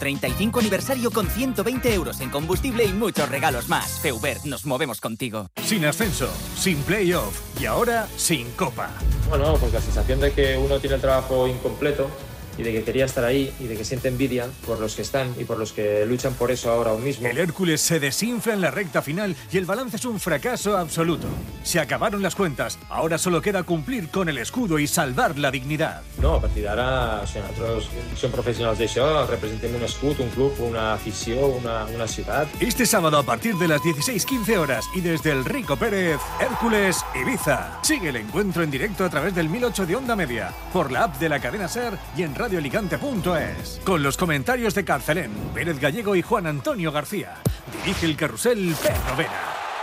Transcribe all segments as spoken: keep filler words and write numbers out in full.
treinta y cinco aniversario con ciento veinte euros en combustible y muchos regalos más. Feubert, nos movemos contigo. Sin ascenso, sin playoff y ahora sin copa. Bueno, pues la sensación de que uno tiene el trabajo incompleto y de que quería estar ahí y de que siente envidia por los que están y por los que luchan por eso ahora mismo. El Hércules se desinfla en la recta final y el balance es un fracaso absoluto. Se acabaron las cuentas, ahora solo queda cumplir con el escudo y salvar la dignidad. No, a partir d'ara, o sigui, nosaltres som professionals d'això, representem un escut, un club, una afició, una, una ciutat. Este sábado a partir de las dieciséis quince horas y desde el Rico Pérez, Hércules Ibiza. Sigue el encuentro en directo a través del mil ocho de Onda Media, por la app de la cadena SER y en radio alicante punto es. Con los comentarios de Carcelén, Pérez Gallego y Juan Antonio García. Dirige el carrusel Pedro Vera.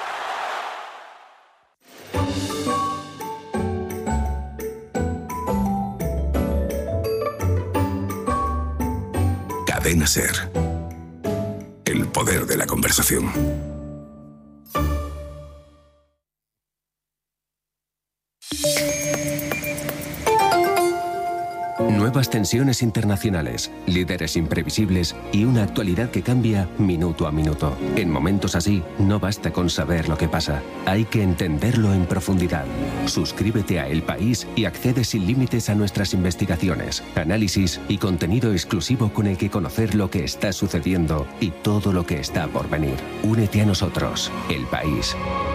Cadena SER. El poder de la conversación. Nuevas tensiones internacionales, líderes imprevisibles y una actualidad que cambia minuto a minuto. En momentos así, no basta con saber lo que pasa, hay que entenderlo en profundidad. Suscríbete a El País y accede sin límites a nuestras investigaciones, análisis y contenido exclusivo con el que conocer lo que está sucediendo y todo lo que está por venir. Únete a nosotros, El País.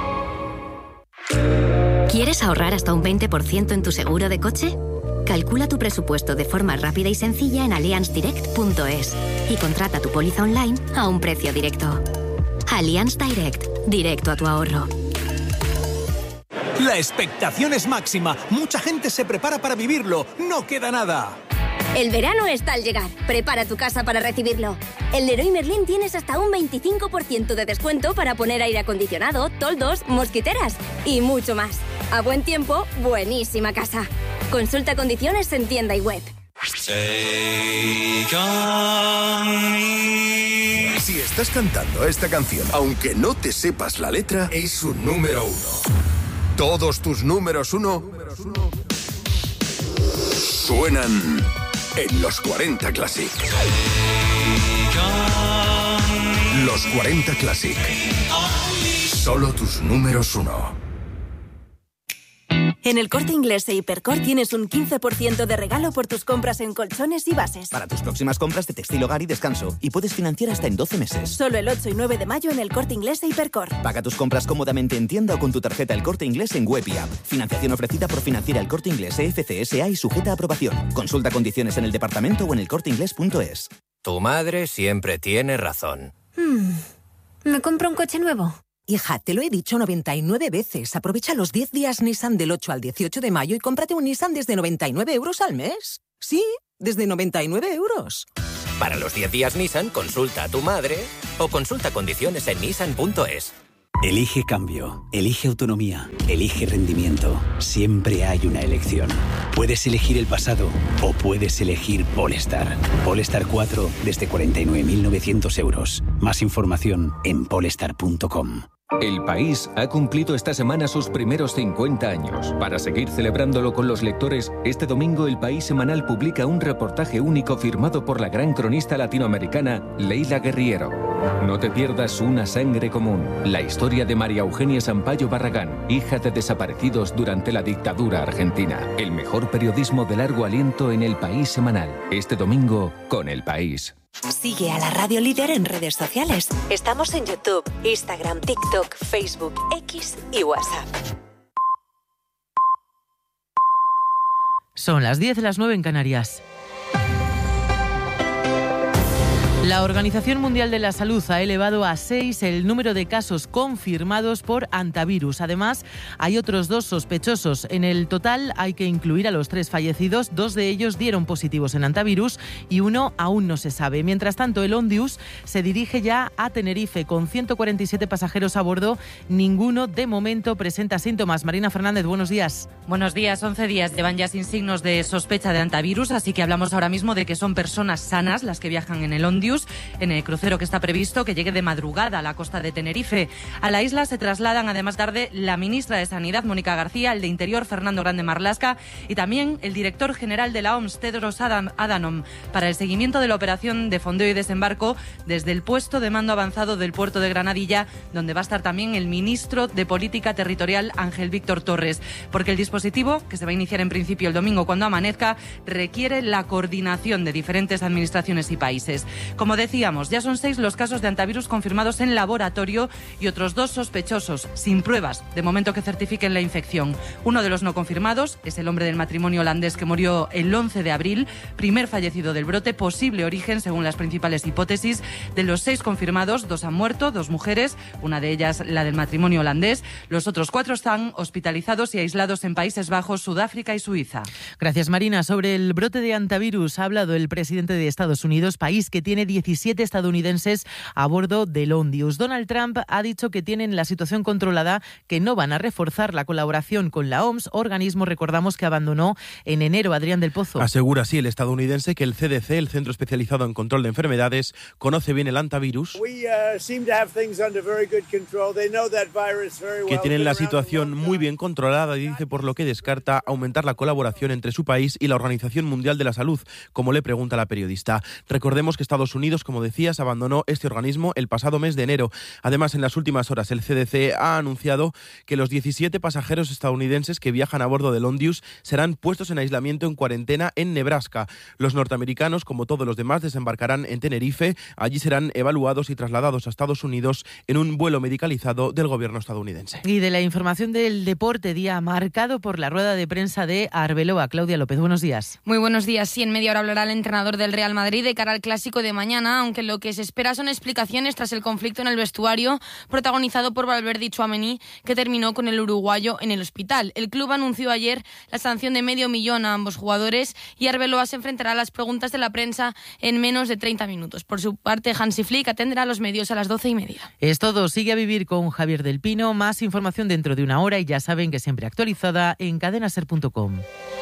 ¿Quieres ahorrar hasta un veinte por ciento en tu seguro de coche? Calcula tu presupuesto de forma rápida y sencilla en allianz direct punto es y contrata tu póliza online a un precio directo. Allianz Direct, directo a tu ahorro. La expectación es máxima. Mucha gente se prepara para vivirlo. No queda nada. El verano está al llegar. Prepara tu casa para recibirlo. En Leroy Merlin tienes hasta un veinticinco por ciento de descuento para poner aire acondicionado, toldos, mosquiteras y mucho más. A buen tiempo, buenísima casa. Consulta condiciones en tienda y web. Si estás cantando esta canción, aunque no te sepas la letra, es un número uno. Todos tus números uno suenan en los cuarenta Classic. Los cuarenta Classic. Solo tus números uno. En El Corte Inglés e Hipercor tienes un quince por ciento de regalo por tus compras en colchones y bases. Para tus próximas compras de textil, hogar y descanso. Y puedes financiar hasta en doce meses. Solo el ocho y nueve de mayo en El Corte Inglés e Hipercor. Paga tus compras cómodamente en tienda o con tu tarjeta El Corte Inglés en web y app. Financiación ofrecida por Financiera El Corte Inglés E F C S A y sujeta a aprobación. Consulta condiciones en el departamento o en el corte inglés punto es. Tu madre siempre tiene razón. Hmm. ¿Me compro un coche nuevo? Hija, te lo he dicho noventa y nueve veces. Aprovecha los diez días Nissan del ocho al dieciocho de mayo y cómprate un Nissan desde noventa y nueve euros al mes. Sí, desde noventa y nueve euros. Para los diez días Nissan, consulta a tu madre o consulta condiciones en nissan punto es. Elige cambio, elige autonomía, elige rendimiento. Siempre hay una elección. Puedes elegir el pasado o puedes elegir Polestar. Polestar cuatro desde cuarenta y nueve mil novecientos euros. Más información en polestar punto com. El País ha cumplido esta semana sus primeros cincuenta años. Para seguir celebrándolo con los lectores, este domingo El País Semanal publica un reportaje único firmado por la gran cronista latinoamericana Leila Guerriero. No te pierdas Una sangre común, la historia de María Eugenia Sampaio Barragán, hija de desaparecidos durante la dictadura argentina. El mejor periodismo de largo aliento en El País Semanal. Este domingo con El País. Sigue a la Radio Líder en redes sociales. Estamos en YouTube, Instagram, TikTok, Facebook, X y WhatsApp. Son las diez, las nueve en Canarias. La Organización Mundial de la Salud ha elevado a seis el número de casos confirmados por hantavirus. Además, hay otros dos sospechosos. En el total hay que incluir a los tres fallecidos. Dos de ellos dieron positivos en hantavirus y uno aún no se sabe. Mientras tanto, el Ondius se dirige ya a Tenerife con ciento cuarenta y siete pasajeros a bordo. Ninguno de momento presenta síntomas. Marina Fernández, buenos días. Buenos días. once días llevan ya sin signos de sospecha de hantavirus, así que hablamos ahora mismo de que son personas sanas las que viajan en el Ondius. Londius, en el crucero que está previsto que llegue de madrugada a la costa de Tenerife. A la isla se trasladan además tarde la ministra de Sanidad, Mónica García, el de Interior, Fernando Grande Marlaska, y también el director general de la O M S, Tedros Adhanom, para el seguimiento de la operación de fondeo y desembarco desde el puesto de mando avanzado del puerto de Granadilla, donde va a estar también el ministro de Política Territorial, Ángel Víctor Torres, porque el dispositivo, que se va a iniciar en principio el domingo cuando amanezca, requiere la coordinación de diferentes administraciones y países. Como decíamos, ya son seis los casos de hantavirus confirmados en laboratorio y otros dos sospechosos, sin pruebas, de momento que certifiquen la infección. Uno de los no confirmados es el hombre del matrimonio holandés que murió el once de abril, primer fallecido del brote, posible origen, según las principales hipótesis. De los seis confirmados, dos han muerto, dos mujeres, una de ellas la del matrimonio holandés. Los otros cuatro están hospitalizados y aislados en Países Bajos, Sudáfrica y Suiza. Gracias, Marina. Sobre el brote de hantavirus ha hablado el presidente de Estados Unidos, país que tiene diecisiete estadounidenses a bordo del Londius. Donald Trump ha dicho que tienen la situación controlada, que no van a reforzar la colaboración con la O M S, organismo, recordamos, que abandonó en enero. Adrián del Pozo. Asegura así el estadounidense que el C D C, el Centro Especializado en Control de Enfermedades, conoce bien el hantavirus, que tienen la situación muy bien controlada, y dice por lo que descarta aumentar la colaboración entre su país y la Organización Mundial de la Salud, como le pregunta la periodista. Recordemos que Estados Unidos, como decías, abandonó este organismo el pasado mes de enero. Además, en las últimas horas, el C D C ha anunciado que los diecisiete pasajeros estadounidenses que viajan a bordo del Londius serán puestos en aislamiento en cuarentena en Nebraska. Los norteamericanos, como todos los demás, desembarcarán en Tenerife. Allí serán evaluados y trasladados a Estados Unidos en un vuelo medicalizado del gobierno estadounidense. Y de la información del deporte, día marcado por la rueda de prensa de Arbeloa. Claudia López, buenos días. Muy buenos días. Sí, en media hora hablará el entrenador del Real Madrid de cara al clásico de mañana, aunque lo que se espera son explicaciones tras el conflicto en el vestuario protagonizado por Valverde y Tchouaméni, que terminó con el uruguayo en el hospital. El club anunció ayer la sanción de medio millón a ambos jugadores y Arbeloa se enfrentará a las preguntas de la prensa en menos de treinta minutos. Por su parte, Hansi Flick atenderá a los medios a las doce y media. Es todo. Sigue a vivir con Javier del Pino. Más información dentro de una hora y ya saben que siempre actualizada en cadena ser punto com.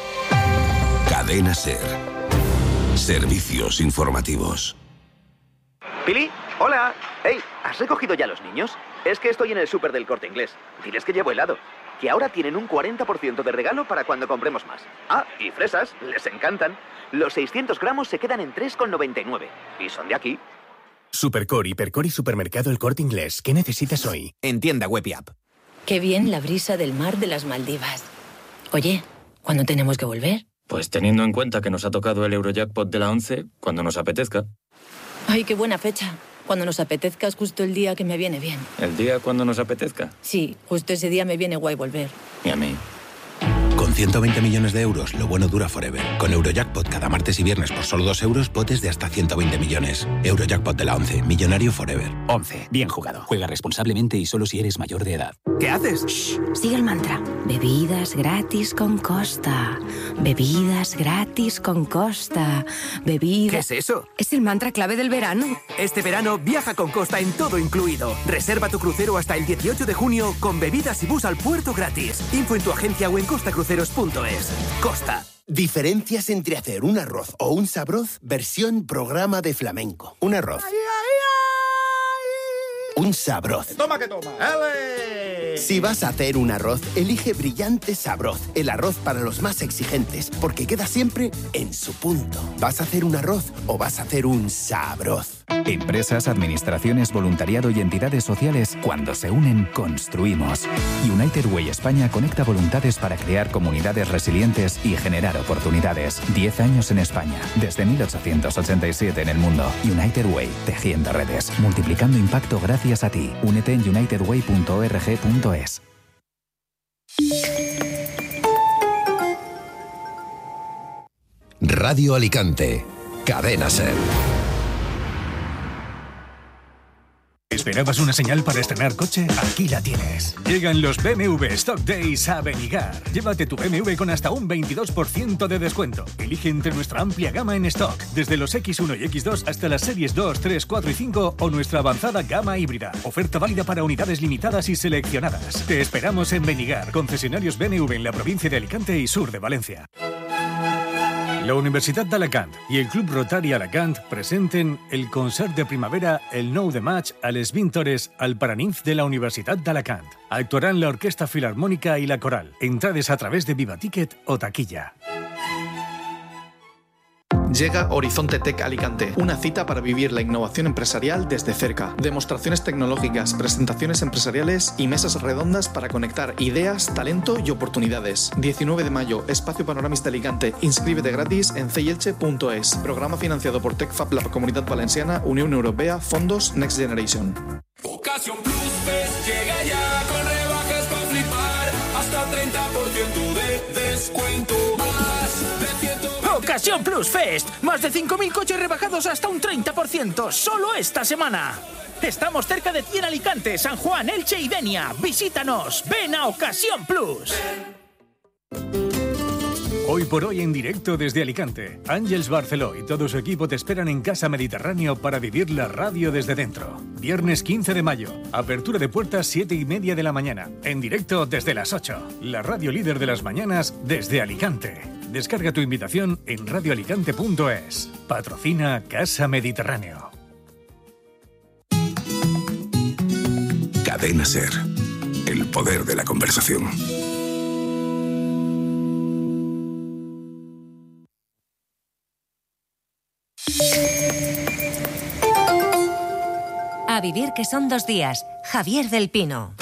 Cadena Ser. Servicios informativos. Pili, hola. Hey, ¿has recogido ya los niños? Es que estoy en el súper del Corte Inglés. Diles que llevo helado. Que ahora tienen un cuarenta por ciento de regalo para cuando compremos más. Ah, y fresas, les encantan. Los seiscientos gramos se quedan en tres con noventa y nueve. Y son de aquí. Supercore, Hipercore y Supermercado El Corte Inglés. ¿Qué necesitas hoy? En tienda web y app. Qué bien la brisa del mar de las Maldivas. Oye, ¿cuándo tenemos que volver? Pues teniendo en cuenta que nos ha tocado el Eurojackpot de la once, cuando nos apetezca. Ay, qué buena fecha. Cuando nos apetezca es justo el día que me viene bien. ¿El día cuando nos apetezca? Sí, justo ese día me viene guay volver. Y a mí. Con ciento veinte millones de euros, lo bueno dura forever. Con Eurojackpot cada martes y viernes por solo dos euros, potes de hasta ciento veinte millones. Eurojackpot de la once, millonario forever. once. Bien jugado. Juega responsablemente y solo si eres mayor de edad. ¿Qué haces? Shh, sigue el mantra. Bebidas gratis con Costa. Bebidas gratis con Costa. Bebidas... ¿Qué es eso? Es el mantra clave del verano. Este verano viaja con Costa en todo incluido. Reserva tu crucero hasta el dieciocho de junio con bebidas y bus al puerto gratis. Info en tu agencia o en costa cruceros punto es. Costa. Diferencias entre hacer un arroz o un sabroz, versión programa de flamenco. Un arroz. Un sabroz. Toma que toma. ¡Ale! Si vas a hacer un arroz, elige Brillante Sabroz, el arroz para los más exigentes, porque queda siempre en su punto. ¿Vas a hacer un arroz o vas a hacer un sabroz? Empresas, administraciones, voluntariado y entidades sociales, cuando se unen, construimos. United Way España conecta voluntades para crear comunidades resilientes y generar oportunidades. Diez años en España, desde mil ochocientos ochenta y siete en el mundo. United Way, tejiendo redes, multiplicando impacto gracias a ti. Únete en united way punto org punto es. Radio Alicante, Cadena Ser. ¿Esperabas una señal para estrenar coche? Aquí la tienes. Llegan los B M W Stock Days a Benigar. Llévate tu B M W con hasta un veintidós por ciento de descuento. Elige entre nuestra amplia gama en stock, desde los equis uno y equis dos hasta las series dos, tres, cuatro y cinco o nuestra avanzada gama híbrida. Oferta válida para unidades limitadas y seleccionadas. Te esperamos en Benigar, concesionarios B M W en la provincia de Alicante y sur de Valencia. La Universitat d'Alacant i el Club Rotari Alacant presenten el concert de primavera el nou de maig a les vint hores al Paranimf de la Universitat d'Alacant. Actuaran la Orquesta Filarmònica i la Coral. Entrades a través de Viva Ticket o taquilla. Llega Horizonte Tech Alicante, una cita para vivir la innovación empresarial desde cerca. Demostraciones tecnológicas, presentaciones empresariales y mesas redondas para conectar ideas, talento y oportunidades. diecinueve de mayo, Espacio Panoramista Alicante. Inscríbete gratis en ceyelche punto es. Programa financiado por TechFab, la Comunidad Valenciana, Unión Europea, Fondos Next Generation. Ocasión Plus Fest llega ya con rebajas para flipar. Hasta treinta por ciento de descuento. Más de ciento veinte. Ocasión Plus Fest. Más de cinco mil coches rebajados hasta un treinta por ciento. Solo esta semana. Estamos cerca de ti en Alicante, San Juan, Elche y Denia. Visítanos. Ven a Ocasión Plus. Hoy por hoy en directo desde Alicante. Ángels Barceló y todo su equipo te esperan en Casa Mediterráneo para vivir la radio desde dentro. Viernes quince de mayo. Apertura de puertas siete y media de la mañana. En directo desde las ocho. La radio líder de las mañanas desde Alicante. Descarga tu invitación en radio alicante punto es. Patrocina Casa Mediterráneo. Cadena Ser. El poder de la conversación. A vivir que son dos días. Javier del Pino.